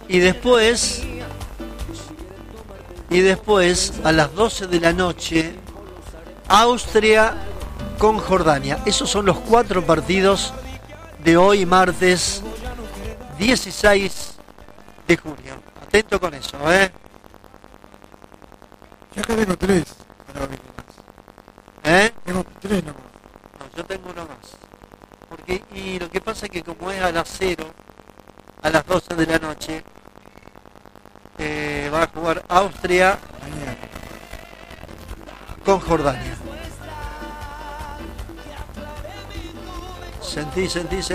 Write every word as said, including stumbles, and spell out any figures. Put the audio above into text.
Y después, y después, a las doce de la noche, Austria con Jordania. Esos son los cuatro partidos de hoy, martes dieciséis de junio. Atento con eso, ¿eh? Ya acá tengo tres. ¿Eh? Tengo tres nomás. No, yo tengo uno más. Porque, y lo que pasa es que como es a las cero, a las doce de la noche, eh, va a jugar Austria Mañana. con Jordania. Sentí, sentí, sentí.